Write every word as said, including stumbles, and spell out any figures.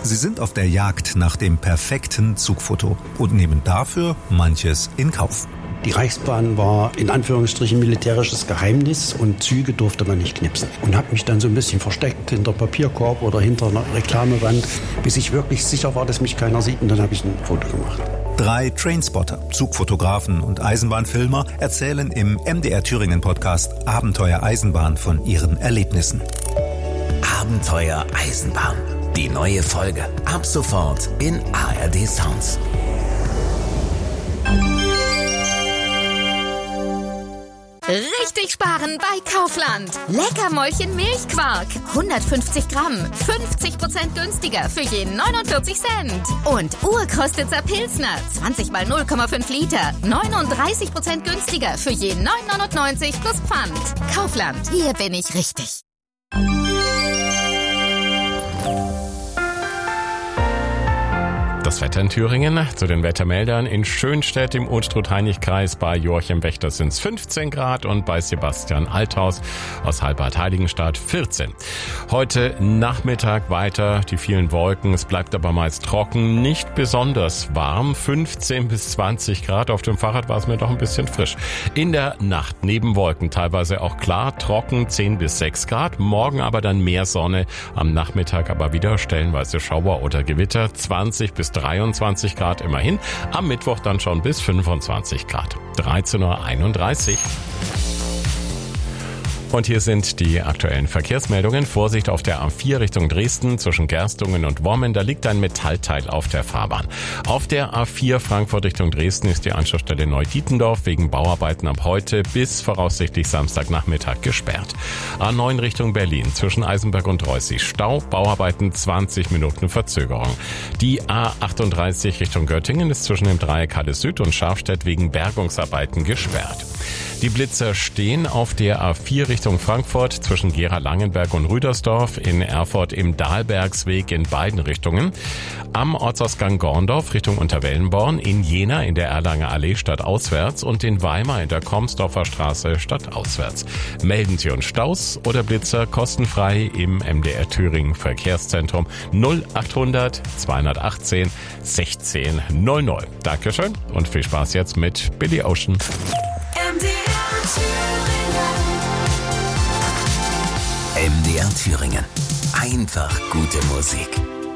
Sie sind auf der Jagd nach dem perfekten Zugfoto und nehmen dafür manches in Kauf. Die Reichsbahn war in Anführungsstrichen militärisches Geheimnis und Züge durfte man nicht knipsen. Und habe mich dann so ein bisschen versteckt hinter Papierkorb oder hinter einer Reklamewand, bis ich wirklich sicher war, dass mich keiner sieht, und dann habe ich ein Foto gemacht. Drei Trainspotter, Zugfotografen und Eisenbahnfilmer erzählen im M D R Thüringen Podcast Abenteuer Eisenbahn von ihren Erlebnissen. Abenteuer Eisenbahn. Die neue Folge. Ab sofort in A R D Sounds. Richtig sparen bei Kaufland. Leckermäulchen Milchquark. hundertfünfzig Gramm. fünfzig Prozent günstiger für je neunundvierzig Cent. Und Urkostitzer Pilsner. zwanzig mal null Komma fünf Liter. neununddreißig Prozent günstiger für je neun neunundneunzig plus Pfand. Kaufland. Hier bin ich richtig. Das Wetter in Thüringen, zu den Wettermeldern. In Schönstedt im Unstrut-Hainich-Kreis bei Joachim Wächter sind es fünfzehn Grad und bei Sebastian Althaus aus Halbad-Heiligenstadt vierzehn. Heute Nachmittag weiter die vielen Wolken, es bleibt aber meist trocken, nicht besonders warm, fünfzehn bis zwanzig Grad. Auf dem Fahrrad war es mir doch ein bisschen frisch. In der Nacht neben Wolken teilweise auch klar, trocken zehn bis sechs Grad, morgen aber dann mehr Sonne, am Nachmittag aber wieder stellenweise Schauer oder Gewitter, zwanzig bis dreiundzwanzig Grad immerhin, am Mittwoch dann schon bis fünfundzwanzig Grad. dreizehn Uhr einunddreißig. Und hier sind die aktuellen Verkehrsmeldungen. Vorsicht auf der A vier Richtung Dresden zwischen Gerstungen und Wommen. Da liegt ein Metallteil auf der Fahrbahn. Auf der A vier Frankfurt Richtung Dresden ist die Anschlussstelle Neudietendorf wegen Bauarbeiten ab heute bis voraussichtlich Samstagnachmittag gesperrt. A neun Richtung Berlin zwischen Eisenberg und Reussig Stau. Bauarbeiten zwanzig Minuten Verzögerung. Die A achtunddreißig Richtung Göttingen ist zwischen dem Dreieck Halle Süd und Scharfstedt wegen Bergungsarbeiten gesperrt. Die Blitzer stehen auf der A vier Richtung Frankfurt zwischen Gera-Langenberg und Rüdersdorf, in Erfurt im Dahlbergsweg in beiden Richtungen, am Ortsausgang Gorndorf Richtung Unterwellenborn, in Jena in der Erlanger Allee stadtauswärts und in Weimar in der Komsdorfer Straße stadtauswärts. Melden Sie uns Staus oder Blitzer kostenfrei im M D R Thüringen Verkehrszentrum null achthundert zweihundertachtzehn sechzehn null null. Dankeschön und viel Spaß jetzt mit Billy Ocean. M D R Thüringen. M D R Thüringen. Einfach gute Musik.